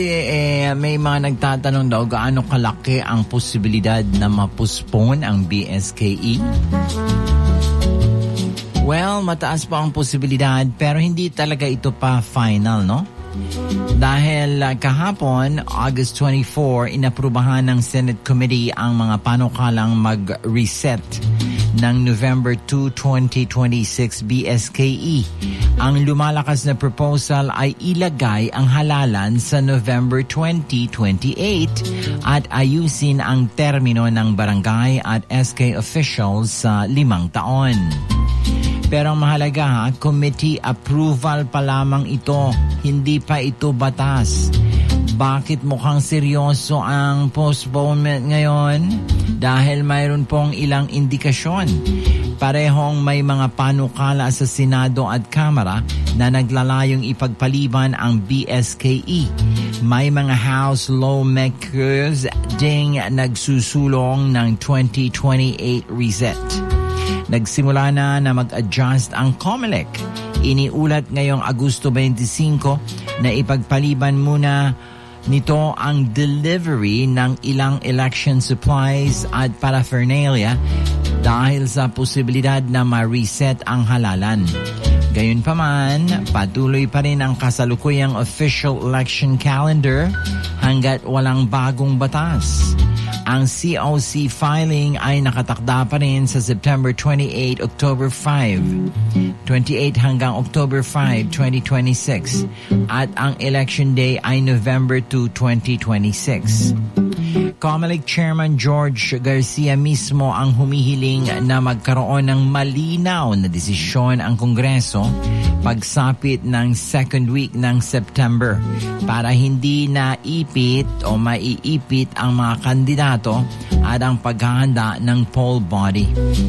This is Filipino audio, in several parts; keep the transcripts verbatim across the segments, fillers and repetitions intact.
Eh, may mga nagtatanong daw gaano kalaki ang posibilidad na ma-postpone ang B S K E. Well, mataas pa ang posibilidad pero hindi talaga ito pa final, no? Dahil uh, kahapon, August twenty-fourth, inaprubahan ng Senate Committee ang mga panukalang mag-reset ng November second, twenty twenty-six B S K E. Ang lumalakas na proposal ay ilagay ang halalan sa November twenty twenty-eight at ayusin ang termino ng barangay at S K officials sa limang taon. Pero ang mahalaga ha, committee approval pa lamang ito, hindi pa ito batas. Bakit mukhang seryoso ang postponement ngayon? Dahil mayroon pong ilang indikasyon. Parehong may mga panukala sa Senado at Kamara na naglalayong ipagpaliban ang B S K E. May mga House lawmakers ding nagsusulong ng twenty twenty-eight reset. Nagsimula na na mag-adjust ang COMELEC. Iniulat ngayong Agosto twenty-five na ipagpaliban muna nito ang delivery ng ilang election supplies at paraphernalia dahil sa posibilidad na ma-reset ang halalan. Gayunpaman, patuloy pa rin ang kasalukuyang official election calendar hanggat walang bagong batas. Ang C O C filing ay nakatakda pa rin sa September twenty-eighth, October fifth, twenty-eight hanggang October fifth, twenty twenty-six at ang election day ay November second, twenty twenty-six. COMELEC Chairman George Garcia mismo ang humihiling na magkaroon ng malinaw na desisyon ang Kongreso pagsapit ng second week ng September para hindi na ipit o maiipit ang mga kandidato at ang paghahanda ng poll body.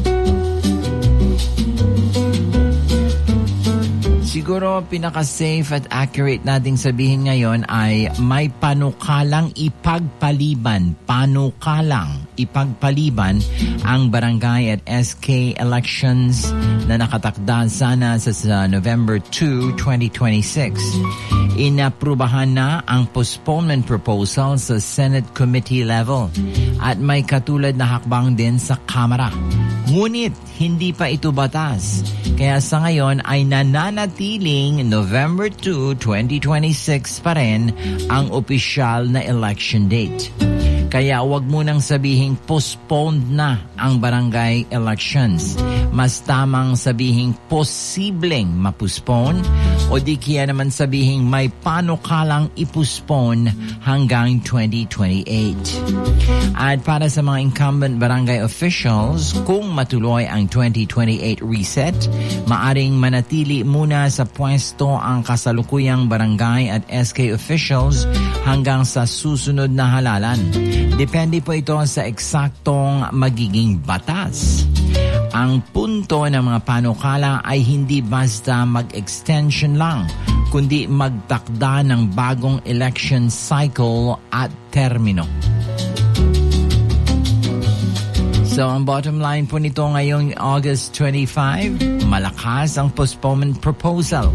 Siguro pinaka-safe at accurate nating sabihin ngayon ay may panukalang ipagpaliban, panukalang ipagpaliban ang barangay at S K elections na nakatakda sana sa, sa November second, twenty twenty-six. Inaprubahan na ang postponement proposal sa Senate Committee level at may katulad na hakbang din sa Kamara. Ngunit hindi pa ito batas. Kaya sa ngayon ay nananatiling November second, twenty twenty-six pa rin ang opisyal na election date. Kaya wag mo nang sabihing postponed na ang barangay elections. Mas tamang sabihing posibleng mapuspone o di kaya naman sabihing may panukalang ipuspone hanggang twenty twenty-eight. At para sa mga incumbent barangay officials, kung matuloy ang twenty twenty-eight reset, maaring manatili muna sa pwesto ang kasalukuyang barangay at S K officials hanggang sa susunod na halalan. Depende po ito sa eksaktong magiging batas. Ang punto ng mga panukala ay hindi basta mag-extension lang, kundi magtakda ng bagong election cycle at termino. So, ang bottom line po nito ngayong August twenty-fifth, malakas ang postponement proposal.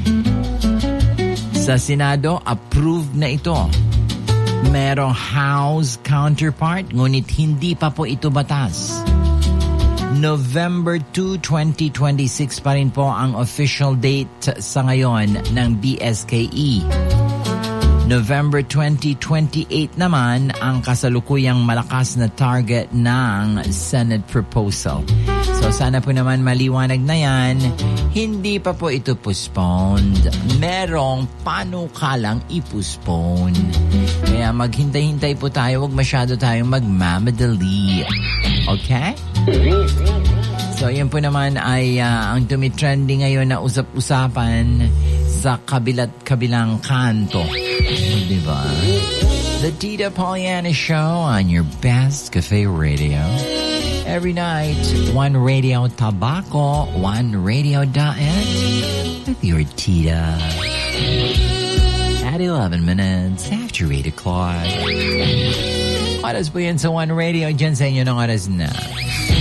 Sa Senado, approved na ito. Merong House counterpart, ngunit hindi pa po ito batas. November second, twenty twenty-six pa rin po ang official date sa ngayon ng B S K E. November twenty twenty-eight naman ang kasalukuyang malakas na target ng Senate proposal. So sana po naman maliwanag na yan, hindi pa po ito postponed. Merong panukalang ipostpone. Kaya maghintay-hintay po tayo, wag masyado tayong magmamadali. Okay? So yan po naman ay uh, ang tumitrending ngayon na usap-usapan sa kabilat kabilang kanto. Diba? The Tita Pollyanna Show on your best cafe radio. Every night, one radio tabaco, one radio diet with your Tita. At eleven minutes after eight o'clock. Oras po yan sa One Radio dyan sa inyo ng oras na